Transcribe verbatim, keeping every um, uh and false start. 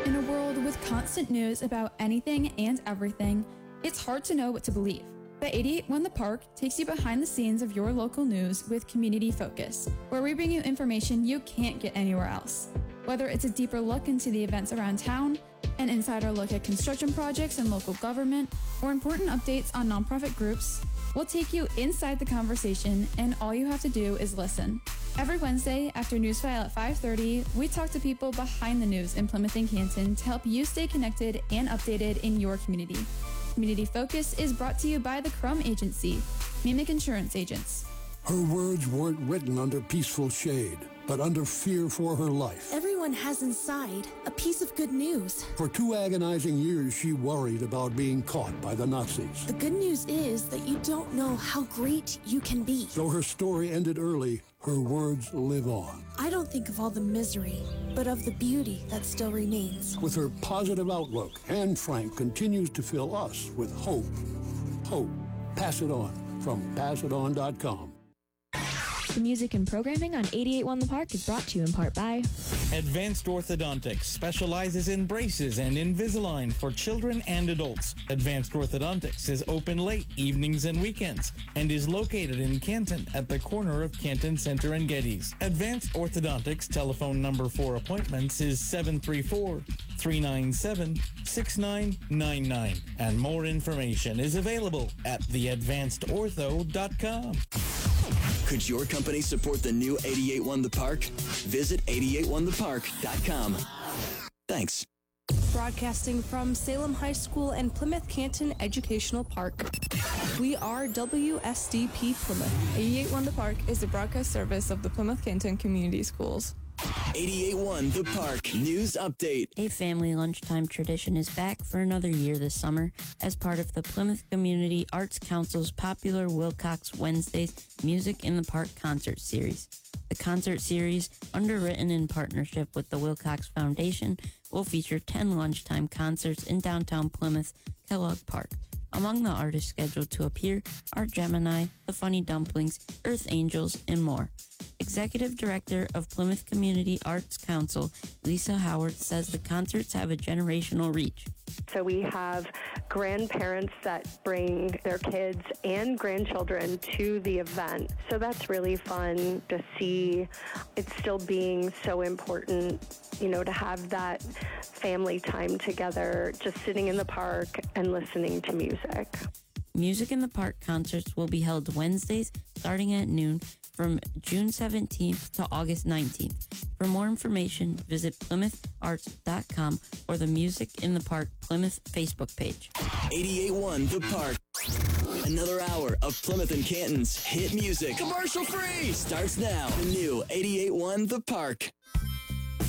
In a world with constant news about anything and everything, it's hard to know what to believe. But eighty-eight point one The Park takes you behind the scenes of your local news with Community Focus, where we bring you information you can't get anywhere else. Whether it's a deeper look into the events around town, an insider look at construction projects and local government, or important updates on nonprofit groups, we'll take you inside the conversation, and all you have to do is listen. Every Wednesday after Newsfile at five thirty, we talk to people behind the news in Plymouth and Canton to help you stay connected and updated in your community. Community Focus is brought to you by the Crum Agency, Mimic Insurance Agents. Her words weren't written under peaceful shade, but under fear for her life. Everyone has inside a piece of good news. For two agonizing years, she worried about being caught by the Nazis. The good news is that you don't know how great you can be. Though her story ended early, her words live on. I don't think of all the misery, but of the beauty that still remains. With her positive outlook, Anne Frank continues to fill us with hope. Hope. Pass it on from pass it on dot com. The music and programming on eighty-eight point one The Park is brought to you in part by Advanced Orthodontics specializes in braces and Invisalign for children and adults. Advanced Orthodontics is open late evenings and weekends and is located in Canton at the corner of Canton Center and Geddes. Advanced Orthodontics telephone number for appointments is seven three four, three nine seven, six nine nine nine, and more information is available at the advanced ortho dot com. Could your company support the new eighty-eight point one The Park? Visit eighty-eight one the park dot com. Thanks. Broadcasting from Salem High School and Plymouth Canton Educational Park. We are W S D P Plymouth. eighty-eight point one The Park is the broadcast service of the Plymouth Canton Community Schools. eighty-eight point one The Park News Update. A family lunchtime tradition is back for another year this summer as part of the Plymouth Community Arts Council's popular Wilcox Wednesdays Music in the Park concert series. The concert series, underwritten in partnership with the Wilcox Foundation, will feature ten lunchtime concerts in downtown Plymouth, Kellogg Park. Among the artists scheduled to appear are Gemini, The Funny Dumplings, Earth Angels, and more. Executive Director of Plymouth Community Arts Council, Lisa Howard, says the concerts have a generational reach. So we have grandparents that bring their kids and grandchildren to the event. So that's really fun to see. It's still being so important, you know, to have that family time together, just sitting in the park and listening to music. Music in the Park concerts will be held Wednesdays starting at noon from June seventeenth to August nineteenth. For more information, visit plymouth arts dot com or the Music in the Park Plymouth Facebook page. eighty-eight point one The Park. Another hour of Plymouth and Canton's hit music, commercial free, starts now. The new eighty-eight point one The Park.